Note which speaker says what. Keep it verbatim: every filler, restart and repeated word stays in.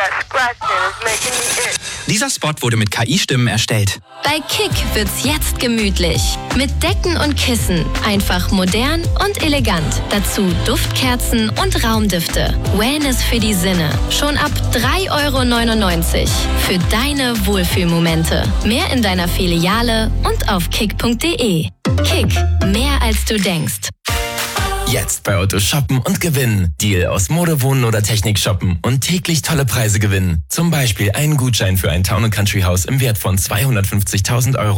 Speaker 1: Dieser Spot wurde mit K I-Stimmen erstellt.
Speaker 2: Bei Kick wird's jetzt gemütlich. Mit Decken und Kissen. Einfach modern und elegant. Dazu Duftkerzen und Raumdüfte. Wellness für die Sinne. Schon ab drei Euro neunundneunzig. Für deine Wohlfühlmomente. Mehr in deiner Filiale und auf kick punkt de. Kick. Mehr als du denkst.
Speaker 3: Jetzt bei Otto shoppen und gewinnen. Deal aus Mode, Wohnen oder Technik shoppen und täglich tolle Preise gewinnen. Zum Beispiel einen Gutschein für ein Town and Country Haus im Wert von zweihundertfünfzigtausend Euro.